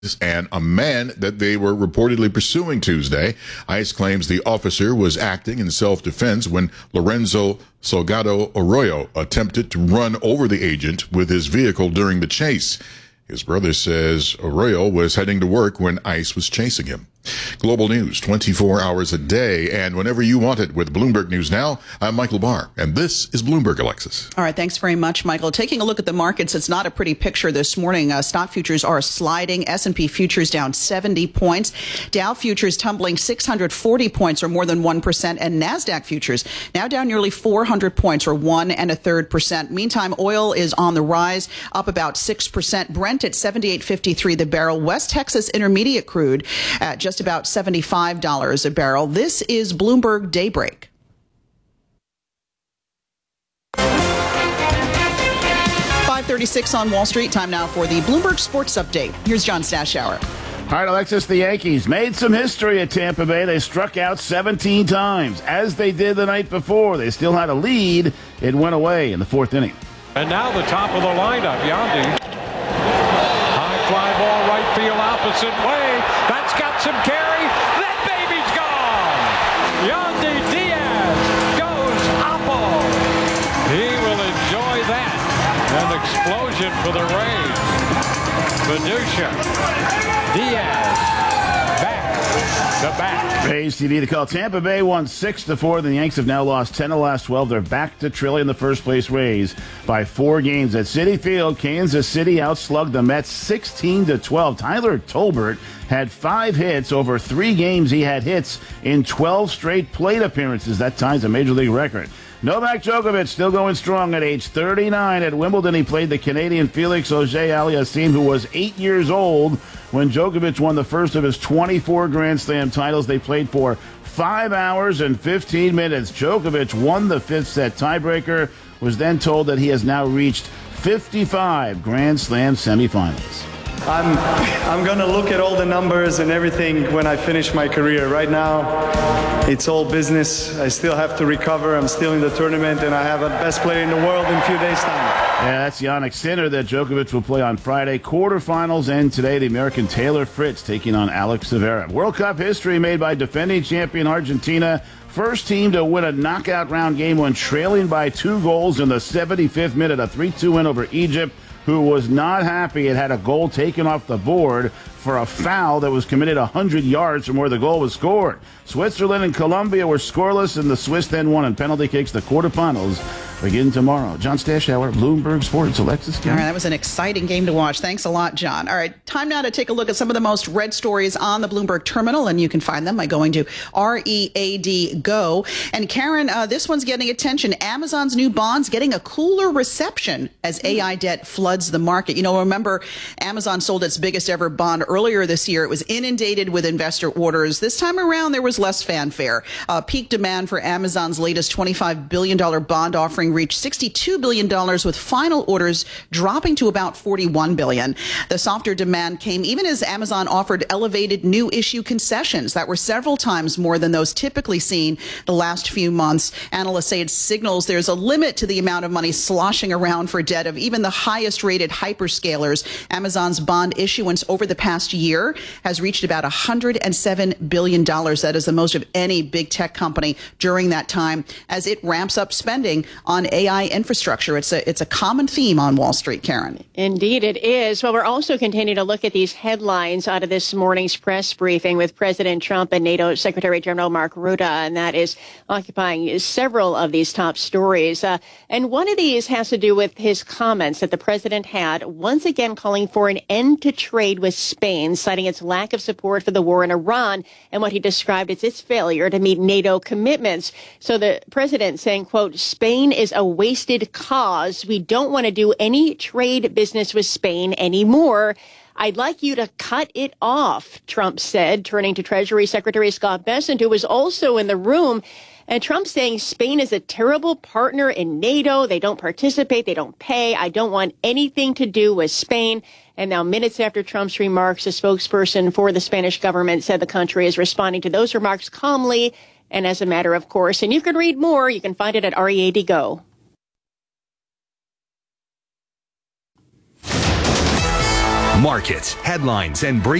and a man that they were reportedly pursuing Tuesday. ICE claims the officer was acting in self-defense when Lorenzo Salgado Arroyo attempted to run over the agent with his vehicle during the chase. His brother says Arroyo was heading to work when ICE was chasing him. Global news 24 hours a day and whenever you want it with Bloomberg News Now. I'm Michael Barr, and this is Bloomberg, Alexis. All right, thanks very much, Michael. Taking a look at the markets, it's not a pretty picture this morning. Stock futures are sliding. S&P futures down 70 points. Dow futures tumbling 640 points, or more than 1%. And NASDAQ futures now down nearly 400 points, or 1 1/3%. Meantime, oil is on the rise, up about 6%. Brent at $78.53 the barrel. West Texas Intermediate crude at just about $75 a barrel. This is Bloomberg Daybreak. .36 on Wall Street. Time now for the Bloomberg Sports Update. Here's John Stashower. All right, Alexis, the Yankees made some history at Tampa Bay. They struck out 17 times, as they did the night before. They still had a lead. It went away in the fourth inning. And now the top of the lineup, Yandy. High fly ball, right field, opposite way. That's got some carry. That baby's gone. Yandy Diaz goes Oppo. He will enjoy that. An explosion for the Rays. Venusia. Diaz. Back to back. Rays TV to call. Tampa Bay won 6-4. The Yanks have now lost 10 of the last 12. They're back to trailing the first place Rays by 4 games. At Citi Field, Kansas City outslugged the Mets 16-12. Tyler Tolbert had 5 hits. Over 3 games, he had hits in 12 straight plate appearances. That ties a Major League record. Novak Djokovic still going strong at age 39. At Wimbledon, he played the Canadian Felix Auger-Aliassime, who was 8 years old when Djokovic won the first of his 24 Grand Slam titles. They played for 5 hours and 15 minutes. Djokovic won the 5th set tiebreaker, was then told that he has now reached 55 Grand Slam semifinals. I'm going to look at all the numbers and everything when I finish my career. Right now, it's all business. I still have to recover. I'm still in the tournament, and I have a best player in the world in a few days' time. Yeah, that's Jannik Sinner that Djokovic will play on Friday. Quarterfinals end today. The American Taylor Fritz taking on Alex Zverev. World Cup history made by defending champion Argentina. First team to win a knockout round game when trailing by 2 goals in the 75th minute. A 3-2 win over Egypt, who was not happy it had a goal taken off the board for a foul that was committed 100 yards from where the goal was scored. Switzerland and Colombia were scoreless, and the Swiss then won in penalty kicks. The quarterfinals begin tomorrow. John Stashower, Bloomberg Sports. Alexis. All right, that was an exciting game to watch. Thanks a lot, John. All right, time now to take a look at some of the most read stories on the Bloomberg terminal, and you can find them by going to READ Go. And Karen, this one's getting attention. Amazon's new bonds getting a cooler reception as AI debt floods the market. You know, remember, Amazon sold its biggest ever bond earlier this year. It was inundated with investor orders. This time around, there was less fanfare. Peak demand for Amazon's latest $25 billion bond offering reached $62 billion, with final orders dropping to about $41 billion. The softer demand came even as Amazon offered elevated new issue concessions that were several times more than those typically seen the last few months. Analysts say it signals there's a limit to the amount of money sloshing around for debt of even the highest rated hyperscalers. Amazon's bond issuance over the past year has reached about $107 billion. That is the most of any big tech company during that time as it ramps up spending on AI infrastructure. It's a common theme on Wall Street, Karen. Indeed, it is. Well, we're also continuing to look at these headlines out of this morning's press briefing with President Trump and NATO Secretary General Mark Rutte, and that is occupying several of these top stories. And one of these has to do with his comments that the president had, once again calling for an end to trade with Spain, citing its lack of support for the war in Iran and what he described as its failure to meet NATO commitments. So the president saying, quote, Spain is a wasted cause. We don't want to do any trade business with Spain anymore. I'd like you to cut it off, Trump said, turning to Treasury Secretary Scott Bessent, who was also in the room. And Trump saying Spain is a terrible partner in NATO. They don't participate. They don't pay. I don't want anything to do with Spain. And now, minutes after Trump's remarks, a spokesperson for the Spanish government said the country is responding to those remarks calmly and as a matter of course. And you can read more. You can find it at READ Go. Markets, headlines, and breaking